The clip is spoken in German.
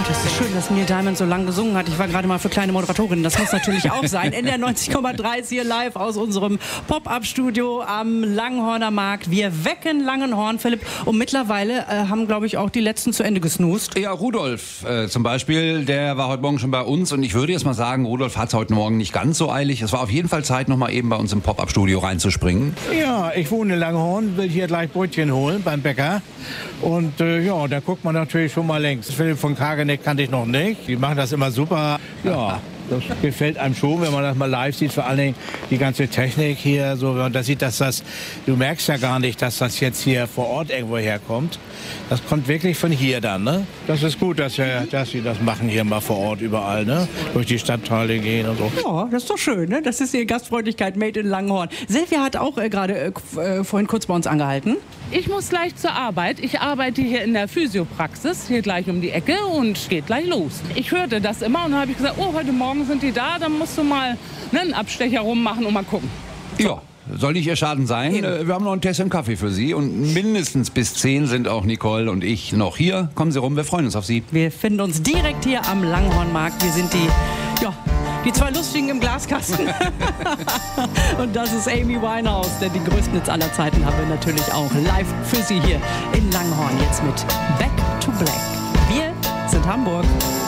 das ist schön, dass Neil Diamond so lange gesungen hat. Ich war gerade mal für kleine Moderatorinnen. Das muss natürlich auch sein. NDR 90,3 ist hier live aus unserem Pop-Up-Studio am Langenhorner Markt. Wir wecken Langenhorn, Philipp. Und mittlerweile haben, glaube ich, auch die letzten zu Ende gesnoost. Ja, Rudolf zum Beispiel, der war heute Morgen schon bei uns. Und ich würde jetzt mal sagen, Rudolf hat es heute Morgen nicht ganz so eilig. Es war auf jeden Fall Zeit, noch mal eben bei uns im Pop-Up-Studio reinzuspringen. Ja, ich wohne in Langenhorn, will hier gleich Brötchen holen beim Bäcker. Und ja, da guckt man natürlich schon mal längs. Philipp von Kageneck kannte ich noch nicht. Die machen das immer super. Ja, das gefällt einem schon, wenn man das mal live sieht. Vor allen Dingen die ganze Technik hier. So, und da sieht, du merkst ja gar nicht, dass das jetzt hier vor Ort irgendwo herkommt. Das kommt wirklich von hier dann, ne? Das ist gut, dass sie das machen hier mal vor Ort überall, ne? Durch die Stadtteile gehen und so. Ja, das ist doch schön, ne? Das ist die Gastfreundlichkeit made in Langenhorn. Silvia hat auch gerade vorhin kurz bei uns angehalten. Ich muss gleich zur Arbeit. Ich arbeite hier in der Physiopraxis, hier gleich um die Ecke und geht gleich los. Ich hörte das immer und dann habe ich gesagt, oh, heute Morgen sind die da, dann musst du mal einen Abstecher rummachen und mal gucken. Ja. Soll nicht ihr Schaden sein. Wir haben noch einen Tässchen Kaffee für Sie und mindestens bis 10 sind auch Nicole und ich noch hier. Kommen Sie rum, wir freuen uns auf Sie. Wir finden uns direkt hier am Langenhornmarkt. Wir sind die zwei Lustigen im Glaskasten. Und das ist Amy Winehouse, denn die größten Hits aller Zeiten haben wir natürlich auch live für Sie hier in Langenhorn. Jetzt mit Back to Black. Wir sind Hamburg.